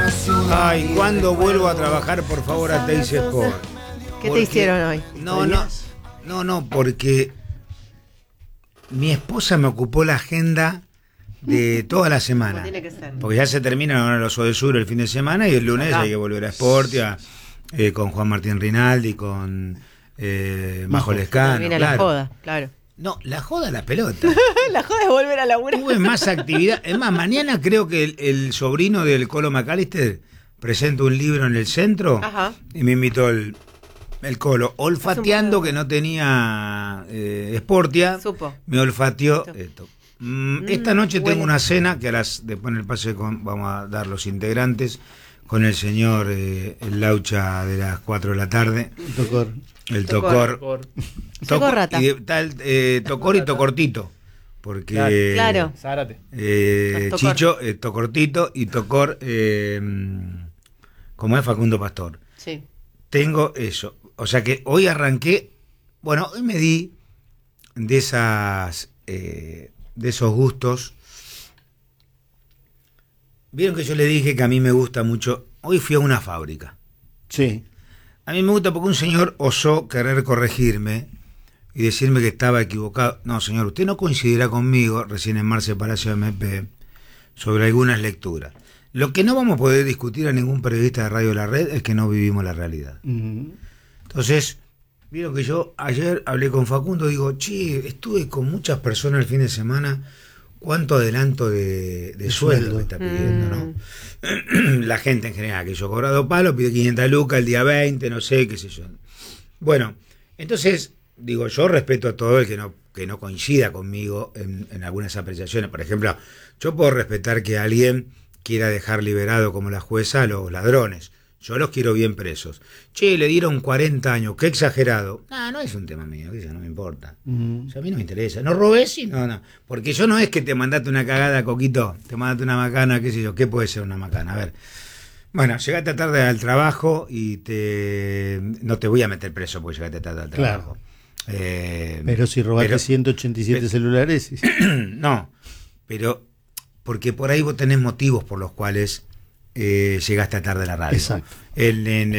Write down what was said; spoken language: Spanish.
Ay, ¿cuándo vuelvo a trabajar, por favor, a Teis Sport? ¿Qué te hicieron hoy? No, porque mi esposa me ocupó la agenda de toda la semana. Tiene que ser. Porque ya se terminan ahora los Odesur el fin de semana y el lunes hay que volver a Sportia con Juan Martín Rinaldi, con Majo Lescano. Viene Claro. la joda, claro. No, la joda, la pelota. La joda es volver a laburar. Tuve más actividad. Es más, mañana creo que el sobrino del Colo McAllister presenta un libro en el centro. Ajá. Y me invitó el Colo, olfateando que no tenía Sportia. Supo. Me olfateó esto. Esta noche tengo bueno. una cena que después en el pase vamos a dar los integrantes con el señor el Laucha de las 4 de la tarde. El Tocor. Rata. Tocor y Tocortito. Porque Claro. Zárate. Tocor. Chicho, Tocortito y Tocor, como es Facundo Pastor. Sí. Tengo eso. O sea que hoy arranqué. Bueno, hoy me di de esos gustos. Vieron que yo le dije que a mí me gusta mucho. Hoy fui a una fábrica. Sí. A mí me gusta porque un señor osó querer corregirme y decirme que estaba equivocado. No, señor, usted no coincidirá conmigo, recién en Marce Palacio MP, sobre algunas lecturas. Lo que no vamos a poder discutir a ningún periodista de Radio La Red es que no vivimos la realidad. Entonces, vieron que yo ayer hablé con Facundo, digo, estuve con muchas personas el fin de semana, ¿cuánto adelanto de sueldo me está pidiendo, no? La gente en general, que yo he cobrado palo, pide 500 lucas el día 20, no sé, qué sé yo. Bueno, entonces, digo, yo respeto a todo el que no coincida conmigo en algunas apreciaciones. Por ejemplo, yo puedo respetar que alguien quiera dejar liberado como la jueza a los ladrones. Yo los quiero bien presos. Le dieron 40 años, qué exagerado. No es un tema mío, que eso no me importa. O sea, a mí no me interesa. No robes y no. Porque yo no es que te mandaste una cagada, Coquito, te mandaste una macana, qué sé yo. ¿Qué puede ser una macana? A ver. Bueno, llegaste tarde al trabajo y no te voy a meter preso porque llegaste tarde al trabajo. Pero si robaste 187 celulares. No, pero porque por ahí vos tenés motivos por los cuales llegaste tarde a la radio. Exacto. En